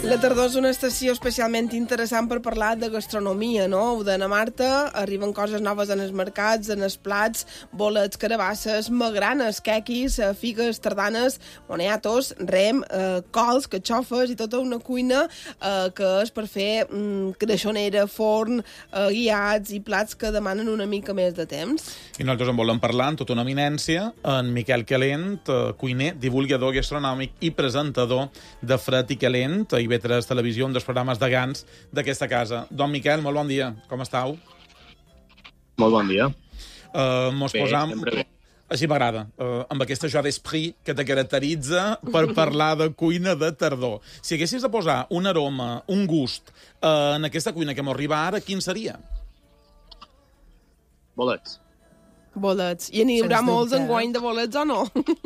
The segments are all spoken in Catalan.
La tardor és una estació especialment interessant per parlar de gastronomia, no? Ho deia Marta, arriben coses noves en els mercats, en els plats, bolets, carabasses, magranes, quequis, figues, tardanes, moniatos, rem, cols, catxofes i tota una cuina que és per fer creixonera, forn, guiats i plats que demanen una mica més de temps. I nosaltres en volem parlar amb tota una eminència, en Miquel Calent, cuiner, divulgador gastronòmic i presentador de Fred i Calent, a IB3 Televisió, un dels programes de Gans d'aquesta casa. Don Miquel, molt bon dia. Com estàu? Molt bon dia. Mos Bé, posam... sempre bé. Així m'agrada, amb aquesta joie d'esprit que te caracteritza per parlar de cuina de tardor. Si haguessis de posar un aroma, un gust, en aquesta cuina que m'arriba ara, quin seria? Bolets. Bolets. I n'hi haurà molts enguany de bolets o no?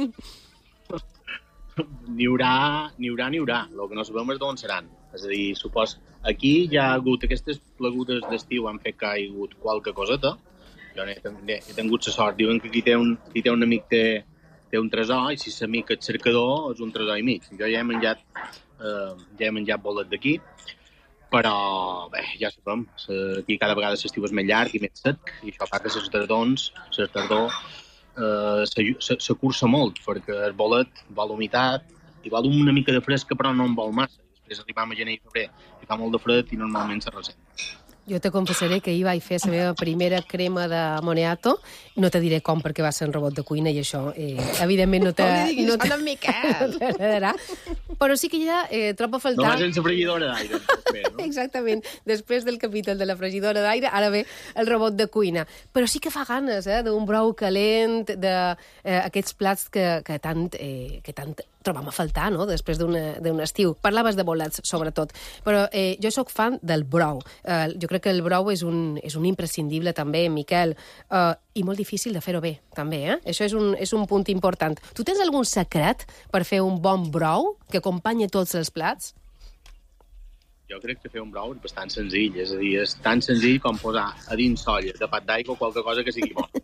N'hi haurà. El que no sabem és d'on seran. És a dir, aquí hi ha hagut aquestes plegudes d'estiu, han fet que hi ha hagut qualque coseta. Jo he tingut la sort. Diuen que qui té un amic té un tresor, i si l'amic és cercador és un tresor i mig. Jo ja he menjat bolet d'aquí, però bé, ja sabem, aquí cada vegada l'estiu és més llarg i més sec, i això fa que les tardor se cursa molt, perquè el bolet vol humitat i vol una mica de fresca, però no en vol massa. Després arribam a gener i febrer i fa molt de fred i normalment se ressent. Jo te confessaré que ahir vaig fer la meva primera crema de moniato. No te diré com, perquè va ser un robot de cuina i això, evidentment, no No Miquel. t'agradarà. Però sí que ja trobo a faltar... Només sense fregidora d'aire. No? Exactament. Després del capítol de la fregidora d'aire, ara ve el robot de cuina. Però sí que fa ganes, d'un brou calent, d'aquests plats que tant trobam a faltar, no?, després d'un estiu. Parlaves de bolets, sobretot. Però jo sóc fan del brou. Jo crec que el brou és un imprescindible, també, Miquel, i molt difícil de fer-ho bé, també, Això és un punt important. Tu tens algun secret per fer un bon brou que acompanyi tots els plats? Jo crec que fer un brou és bastant senzill, és a dir, és tan senzill com posar a dins solla de pat d'aigua o qualque cosa que sigui bo.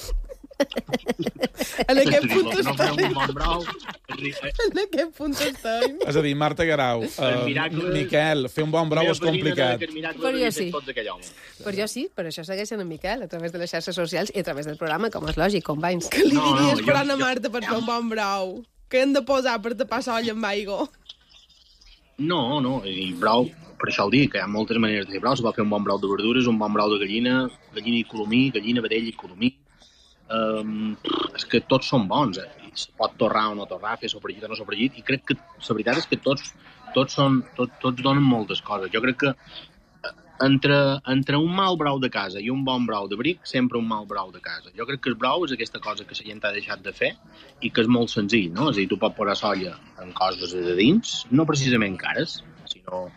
En aquest punt No fer un bon brou... En aquest punt estem. És a dir, Marta Guerau, Miquel, fer un bon brou és complicat. Però jo sí. Però jo sí, per això segueixen en Miquel, a través de les xarxes socials i a través del programa, com és lògic, companys. Que li diries per Anna Marta per fer un bon brou? Què hem de posar per tapar solla amb aigua? No, i brou, per això el dic, que hi ha moltes maneres de fer brou. Se pot fer un bon brou de verdures, un bon brou de gallina i colomí, gallina, vedella i colomí. És que tots són bons, se pot torrar o no torrar, fer sofregit o no sofregit, i crec que la veritat és que tots donen moltes coses. Jo crec que entre un mal brou de casa i un bon brou de bric, sempre un mal brou de casa. Jo crec que el brou és aquesta cosa que la gent ha deixat de fer i que és molt senzill, no? És a dir, tu pots posar solla en coses de dins, no precisament cares, sinó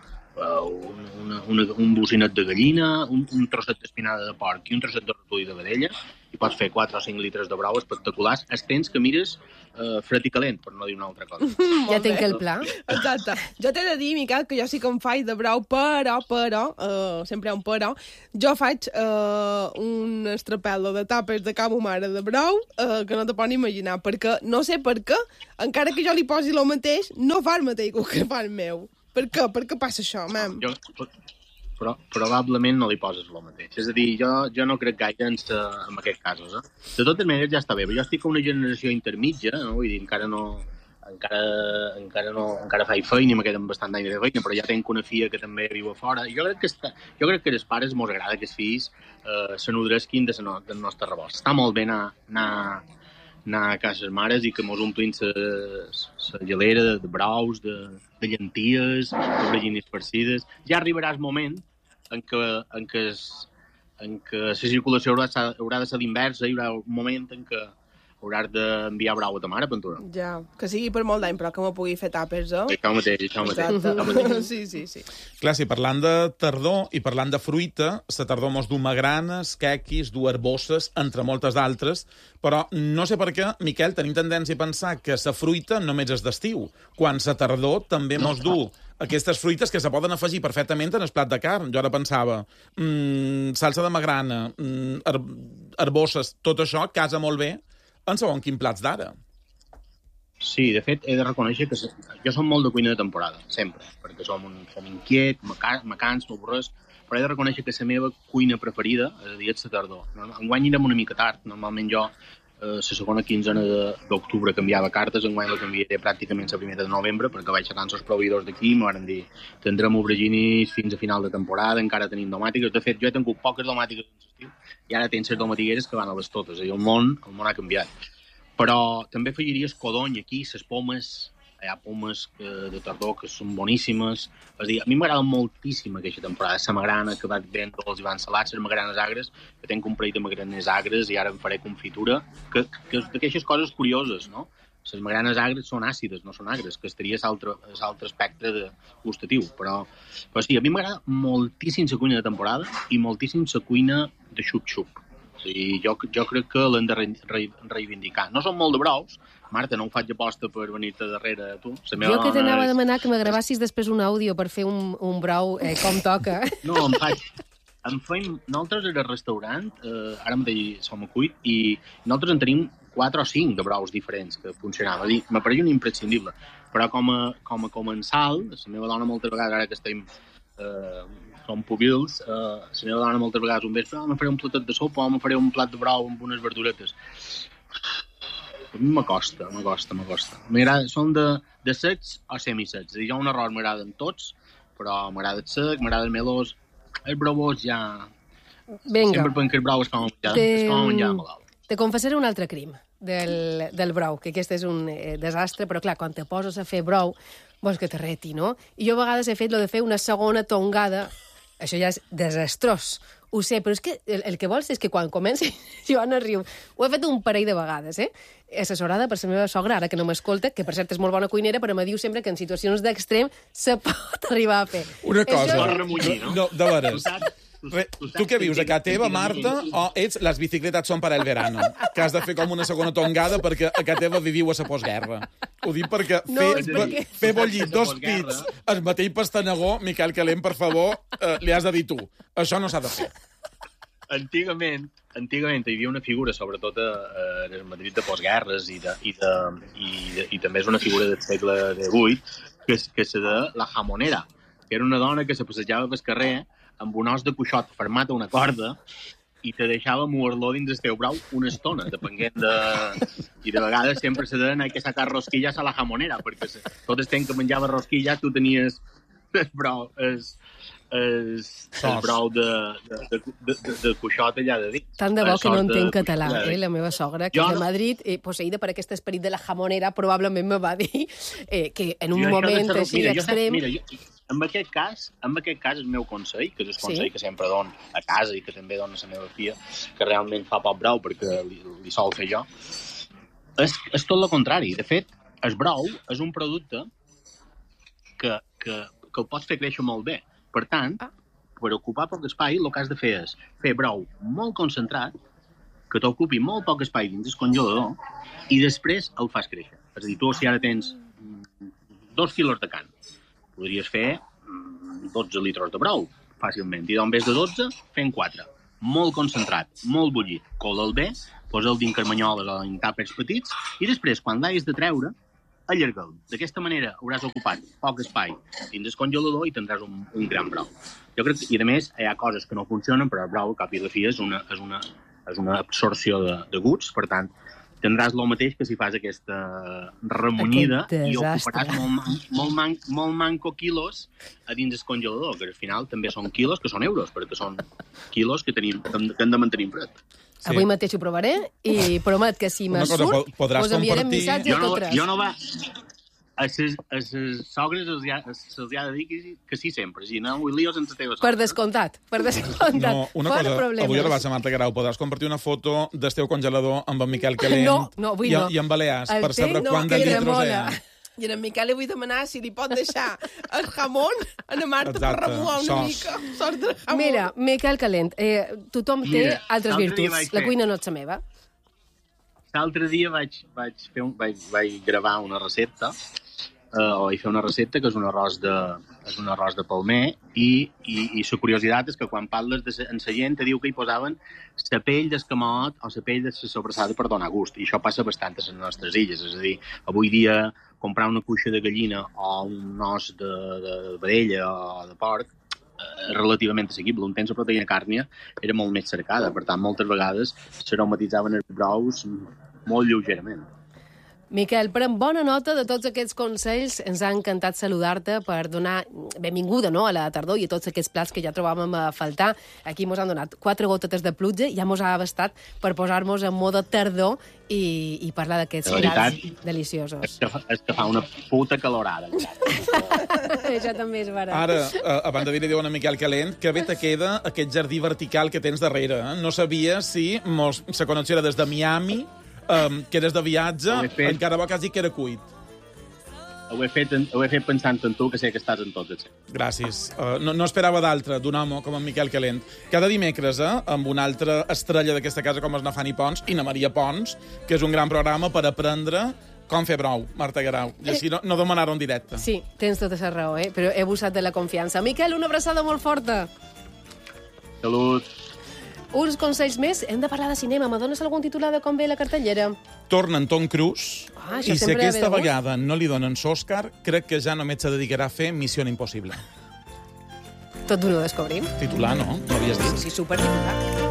un bocinet de gallina, un trosset d'espinada de porc i un trosset de ratolí de vedella, i pots fer 4 o 5 litres de brou espectaculars. Es tens que mires fred i calent, per no dir una altra cosa. Ja tinc el pla. Exacte. Jo t'he de dir, Miquel, que jo sí que em faig de brou, però, sempre hi ha un però, jo faig un estrapel·lo de tapes de camo mare de brou que no te pots imaginar, perquè no sé per què, encara que jo li posi el mateix, no fa el mateix que fa el meu. Per què? Per què passa això, mam? Però probablement no li poses el mateix. És a dir, jo no crec gaire en aquests casos. De totes maneres ja està bé, però jo estic a una generació intermitja, no? Vull dir, encara faig feina i me queden bastant d'anys de feina, però ja tenc una filla que també viu a fora. Jo crec que als pares mos agrada que els fills se nodresquin del nostre rebost. Està molt bé anar a casa les mares i que mos omplin la gelera de braus, de llenties, de fregines farcides. Ja arribarà el moment en què la circulació haurà de ser l'inversa, hi haurà un moment en què hauràs d'enviar brau a ta mare, Ventura. Ja, que sigui per molt d'any, però que m'ho pugui fer tapes, Això mateix. Sí. Clar, si parlant de tardor i parlant de fruita, la tardor mos du magranes, quequis, du herbosses, entre moltes d'altres, però no sé per què, Miquel, tenim tendència a pensar que la fruita només és d'estiu, quan la tardor també mos du aquestes fruites que se poden afegir perfectament en el plat de carn. Jo ara pensava, salsa de magrana, herbosses, tot això casa molt bé en segons quin plats d'ara. Sí, de fet, he de reconèixer que jo som molt de cuina de temporada, sempre, perquè som inquiet, macans, m'avorrés, però he de reconèixer que la meva cuina preferida, és a dir, és la tardor. Enguany anirem una mica tard, normalment jo la segona quinzena d'octubre canviava cartes, enguany la canviaré pràcticament la primera de novembre, perquè vaig xerrant els proveïdors d'aquí, m'ho van dir, tindrem auberginis fins a final de temporada, encara tenim domàtiques. De fet, jo he tingut poques domàtiques en l'estiu, i ara tens les domatigueres que van a les totes, i el món ha canviat. Però també afegiries codony aquí, les pomes, hi ha pomes de tardor que són boníssimes. És a dir, a mi m'agrada moltíssim aquesta temporada. La magrana, que va ben dolç i van salats, les magranes agres, que tenc un parell de magranes agres i ara em faré confitura, que d'aquestes coses curioses, no? Les magranes agres són àcides, no són agres, que estaria l'altre espectre gustatiu. Però sí, a mi m'agrada moltíssim la cuina de temporada i moltíssim la cuina de xup-xup. Sí, jo crec que l'hem de reivindicar. No som molt de brous. Marta, no ho faig aposta per venir-te darrere a tu. Jo que t'anava a demanar que m'agravassis després un àudio per fer un brou com toca. No, nosaltres al restaurant, ara mateix som a Cuit, i nosaltres en tenim 4 o 5 de brous diferents que funcionaven. M'apareix un imprescindible. Però com a comensal, la meva dona moltes vegades, ara que estem... som pubils, la meva dona moltes vegades un vespre, me faré un platet de sopa o me faré un plat de brou amb unes verduretes. A mi m'acosta. M'agrada, són de secs o semisecs. És a dir, jo un arròs m'agraden tots, però m'agrada el sec, m'agrada el melós. El bravós ja... Vinga. Sempre penso que el brou és com a menjar malalt. Te confessaré un altre crim del brou, que aquest és un desastre, però clar, quan te poses a fer brou, vols que te reti, no? I jo a vegades he fet lo de fer una segona tongada. Això ja és desastrós, ho sé, però és que el que vols és que quan comenci Joana riu. Ho he fet un parell de vegades, assessorada per la meva sogra, ara que no m'escolta, que per cert és molt bona cuinera, però me diu sempre que en situacions d'extrem se pot arribar a fer. Una cosa, Això... no, de veres. Tu què vius, a casa teva, Marta, o ets les bicicletes són per al verano? Que has de fer com una segona tongada perquè a casa teva viviu a la postguerra. Ho dic perquè fer bollir 2 pits al mateix pastanagó, Miquel Calent, per favor, li has de dir tu. Això no s'ha de fer. Antigament hi havia una figura, sobretot en el Madrid de postguerres i també és una figura del segle XVIII, que és de la jamonera, que era una dona que se passejava pel carrer amb un os de cuixot fermat a una corda i te deixava moure-lo dins del teu brau una estona, depenent de... I de vegades sempre se deien que sacar rosquillas a la jamonera, perquè tot el temps que menjava rosquillas tu tenies el brau de cuixot allà de dins. Tant de bo que no entenc català, la meva sogra, que és de Madrid, posseïda per aquest esperit de la jamonera, probablement me va dir que en un moment així extrem... En aquest cas, el meu consell, que és el consell que sempre dono a casa i que també dono a la meva filla, que realment fa poc brou perquè li sol fer jo, és tot el contrari. De fet, el brou és un producte que el pots fer créixer molt bé. Per tant, per ocupar poc espai, el que has de fer és fer brou molt concentrat, que t'ocupi molt poc espai dins el congelador, i després el fas créixer. És a dir, tu si ara tens 2 quilos de carn, podries fer 12 litres de brou, fàcilment. I en vez de 12, fem 4. Molt concentrat, molt bullit. Cola'l bé, posa'l dins carmanyoles o en tàpers petits, i després, quan l'hagis de treure, allarga'l. D'aquesta manera hauràs ocupat poc espai dins el congelador i tindràs un gran brou. Jo crec que, i a més, hi ha coses que no funcionen, però el brou, al cap i a la fi, és una absorció de gusts, per tant, tindràs el mateix que si fas aquesta remunyida i ocuparàs molt manco quilos a dins el congelador, que al final també són quilos que són euros, perquè són quilos que hem de mantenir fred. Sí. Avui mateix ho provaré i promet que si me surt us enviarem missatge a totes. Jo no va... A les sogres se'ls ha de dir que sí sempre. Si no, avui líos entre teves. Per descomptat. No, una cosa, avui a la base, Marta Guerau, podràs compartir una foto del teu congelador amb en Miquel Calent i en Balears per saber quant de litres hi ha. I en Miquel li vull demanar si li pot deixar el jamón a la Marta per remuar una mica. Sort de jamón. Mira, Miquel Calent, tothom té altres virtuts. La cuina no és la meva. L'altre dia vaig gravar una recepta o hi fer una recepta que és un arròs de palmer i la curiositat és que quan parles en la gent te diu que hi posaven la pell d'escamot o la pell de la sobrassada per donar gust, i això passa bastant a les nostres illes, és a dir, avui dia comprar una cuixa de gallina o un os de vedella o de porc relativament assequible. Un temps la proteïna càrnia era molt més cercada, per tant, moltes vegades s'aromatitzaven els brous molt lleugerament. Miquel, pren bona nota de tots aquests consells. Ens ha encantat saludar-te per donar benvinguda, no?, a la tardor i a tots aquests plats que ja trobàvem a faltar. Aquí mos han donat 4 gotetes de pluja, ja mos ha abastat per posar-nos en moda tardor i parlar d'aquests plats deliciosos. És que fa una puta calorada. Això també és veritat. Ara, abans de dir-li a Miquel Calent, que bé te queda aquest jardí vertical que tens darrere. No sabia si la connexió era des de Miami, que eres de viatge, encara bo que has dit que era cuit. Ho he fet pensant en tu, que sé que estàs en tots. Gràcies. No esperava d'altre, d'un home com en Miquel Calent. Cada dimecres, amb una altra estrella d'aquesta casa, com és na Fanny Pons i na Maria Pons, que és un gran programa per aprendre com fer brou, Marta Guerau. I així no demanar-ho en directe. Sí, tens tota la raó, però he abusat de la confiança. Miquel, una abraçada molt forta. Salut. Uns consells més, hem de parlar de cinema. Me dones algun titular de com ve la cartellera? Torna en Tom Cruise, i si aquesta vegada no li donen l'Òscar, crec que ja només se dedicarà a fer Missió Impossible. Tot d'una ho descobrim. Titular, no? No havies dit. Sí, supertitular.